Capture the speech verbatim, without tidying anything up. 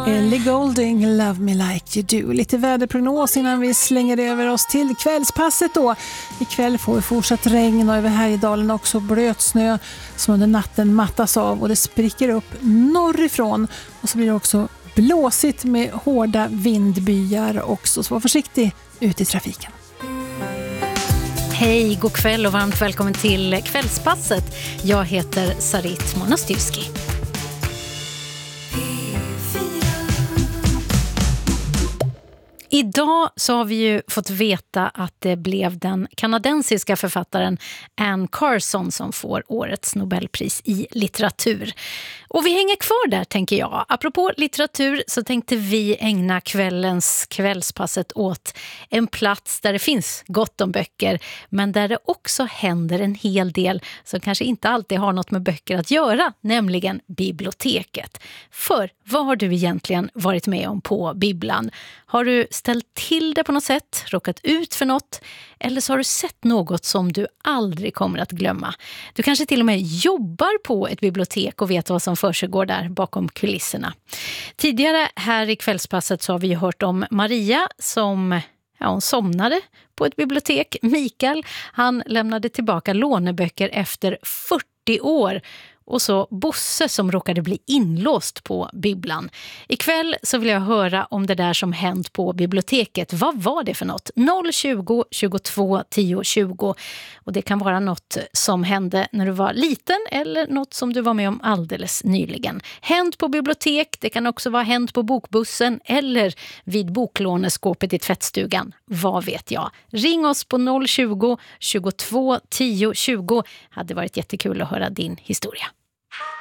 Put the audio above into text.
Ellie Goulding, Love Me Like You Do. Lite väderprognos innan vi slänger över oss till kvällspasset då. Ikväll får vi fortsatt regn och över Härjedalen också blöt snö som under natten mattas av och det spricker upp norrifrån. Och så blir det också blåsigt med hårda vindbyar också. Så var försiktig ut i trafiken. Hej, god kväll och varmt välkommen till kvällspasset. Jag heter Sarit Monastyrski. Idag så har vi ju fått veta att det blev den kanadensiska författaren Anne Carson som får årets Nobelpris i litteratur. Och vi hänger kvar där, tänker jag. Apropå litteratur så tänkte vi ägna kvällens kvällspasset åt en plats där det finns gott om böcker, men där det också händer en hel del som kanske inte alltid har något med böcker att göra, nämligen biblioteket. För vad har du egentligen varit med om på bibblan? Har du ställt till det på något sätt, råkat ut för något, eller så har du sett något som du aldrig kommer att glömma? Du kanske till och med jobbar på ett bibliotek och vet vad som försiggår där bakom kulisserna. Tidigare här i kvällspasset så har vi hört om Maria som ja, hon somnade på ett bibliotek. Mikael, han lämnade tillbaka låneböcker efter fyrtio år. Och så Bosse som råkade bli inlåst på bibblan. Ikväll så vill jag höra om det där som hänt på biblioteket. Vad var det för något? noll tjugo tjugotvå tio tjugo. Och det kan vara något som hände när du var liten eller något som du var med om alldeles nyligen. Hänt på bibliotek, det kan också vara hänt på bokbussen eller vid boklåneskåpet i tvättstugan. Vad vet jag? Ring oss på noll tjugo tjugotvå tio tjugo. Hade varit jättekul att höra din historia.